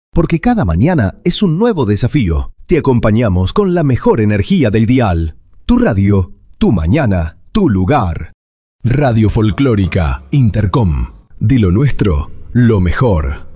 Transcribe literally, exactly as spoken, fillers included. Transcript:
Porque cada mañana es un nuevo desafío. Te acompañamos con la mejor energía del dial. Tu radio, tu mañana, tu lugar. Radio Folclórica Intercom. De lo nuestro, lo mejor.